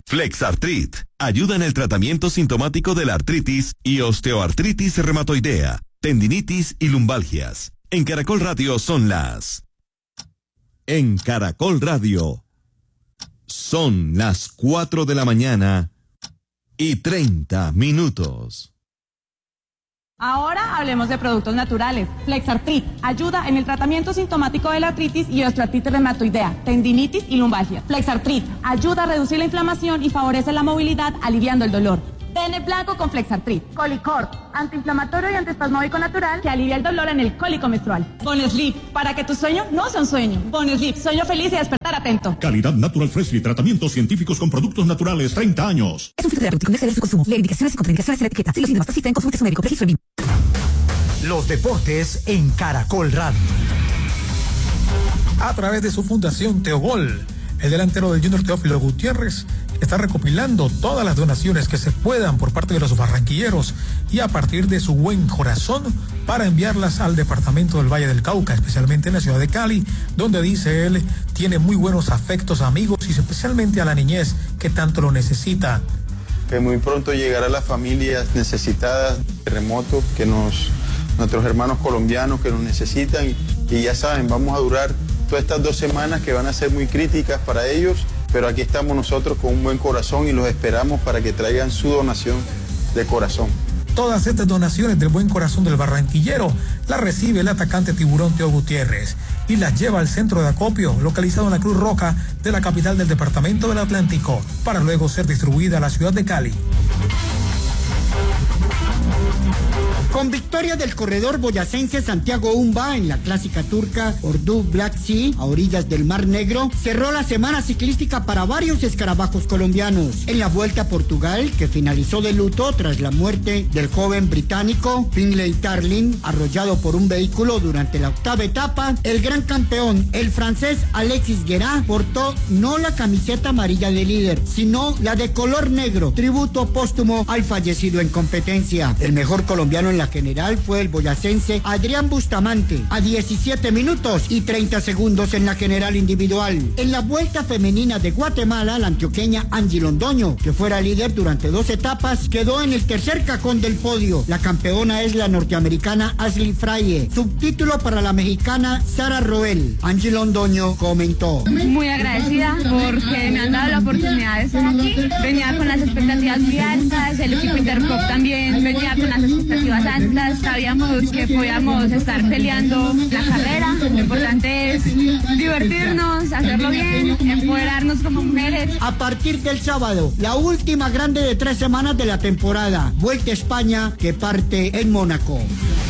Flexartrit ayuda en el tratamiento sintomático de la artritis y osteoartritis reumatoidea, tendinitis y lumbalgias. En Caracol Radio son las... En Caracol Radio son las 4 de la mañana y 30 minutos. Ahora hablemos de productos naturales. Flexartrit ayuda en el tratamiento sintomático de la artritis y osteoartritis reumatoidea, tendinitis y lumbalgia. Flexartrit ayuda a reducir la inflamación y favorece la movilidad, aliviando el dolor. Pene blanco con Flexartrit. Colicort, antiinflamatorio y antiespasmódico natural que alivia el dolor en el cólico menstrual. Bonesleep, para que tu sueño no sea un sueño. Bonesleep, sueño feliz y despertar atento. Calidad Natural Freshly, tratamientos científicos con productos naturales, 30 años. Es un fitoterapéutico, no exceder su consumo. Leer indicaciones y contraindicaciones en la etiqueta. Si los síntomas persisten, consulte a su médico. Registro en BIM. Los deportes en Caracol Radio. A través de su fundación Teogol, el delantero del Junior Teófilo Gutiérrez está recopilando todas las donaciones que se puedan por parte de los barranquilleros y a partir de su buen corazón para enviarlas al departamento del Valle del Cauca, especialmente en la ciudad de Cali, donde dice él tiene muy buenos afectos, amigos y especialmente a la niñez que tanto lo necesita. Que muy pronto llegará a las familias necesitadas, terremotos, nuestros hermanos colombianos que nos necesitan y ya saben, vamos a durar todas estas 2 semanas que van a ser muy críticas para ellos, pero aquí estamos nosotros con un buen corazón y los esperamos para que traigan su donación de corazón. Todas estas donaciones del buen corazón del barranquillero las recibe el atacante Tiburón Teo Gutiérrez y las lleva al centro de acopio localizado en la Cruz Roja de la capital del departamento del Atlántico para luego ser distribuida a la ciudad de Cali. Con victoria del corredor boyacense Santiago Umba en la clásica turca Ordu Black Sea a orillas del Mar Negro, cerró la semana ciclística para varios escarabajos colombianos. En la Vuelta a Portugal, que finalizó de luto tras la muerte del joven británico Finlay Tarling, arrollado por un vehículo durante la 8ª etapa, el gran campeón, el francés Alexis Guerrat, portó no la camiseta amarilla de líder, sino la de color negro, tributo póstumo al fallecido en competencia. El mejor colombiano en la general fue el boyacense Adrián Bustamante, a 17 minutos y 30 segundos en la general individual. En la Vuelta Femenina de Guatemala, la antioqueña Angie Londoño, que fuera líder durante 2 etapas, quedó en el tercer cajón del podio. La campeona es la norteamericana Ashley Fraye. Subtítulo para la mexicana Sara Roel. Angie Londoño comentó: muy agradecida porque me han dado la oportunidad de estar aquí. Venía con las expectativas muy altas, el equipo Intercop también venía con las expectativas altas. Sabíamos que podíamos estar peleando la carrera. Lo importante es divertirnos, hacerlo bien, empoderarnos como mujeres. A partir del sábado, la última grande de 3 semanas de la temporada, Vuelta a España, que parte en Mónaco.